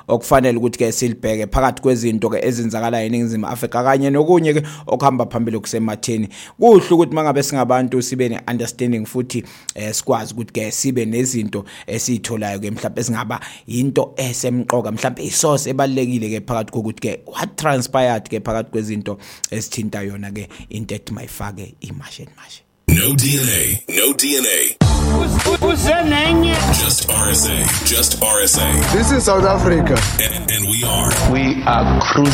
okufanele ukuthi ke silibheke phakathi kwezinto ke ezenzakalayo eNingizimu Afrika kanye nokunye ke okuhamba phambili kusematheni. Kuhle ukuthi mangabe singabantu sibe ne-understanding futhi sikwazi ukuthi ke sibe nezinto esitholayo ke mhlawumbe singaba into esemqoka mhlawumbe isource ebalekile ke phakathi kokuthi ke what transpired ke phakathi kwezinto esithinta yona ke into ethi mayifake imashe. No DNA. Just RSA. This is South Africa. And We are cruising.